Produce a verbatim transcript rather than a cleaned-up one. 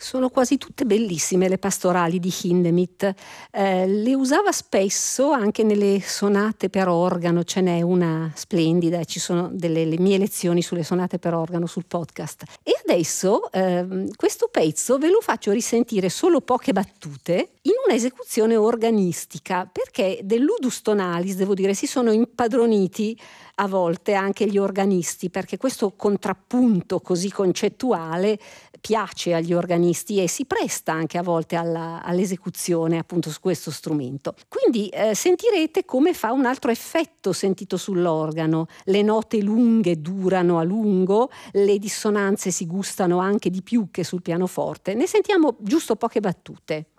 Sono quasi tutte bellissime le pastorali di Hindemith, eh, le usava spesso anche nelle sonate per organo, ce n'è una splendida, ci sono delle le mie lezioni sulle sonate per organo sul podcast. E adesso eh, questo pezzo ve lo faccio risentire solo poche battute in un'esecuzione organistica, perché dell'udus tonalis, devo dire, si sono impadroniti a volte anche gli organisti, perché questo contrappunto così concettuale piace agli organisti e si presta anche a volte alla, all'esecuzione appunto su questo strumento. Quindi eh, sentirete come fa un altro effetto sentito sull'organo. Le note lunghe durano a lungo, le dissonanze si gustano anche di più che sul pianoforte. Ne sentiamo giusto poche battute.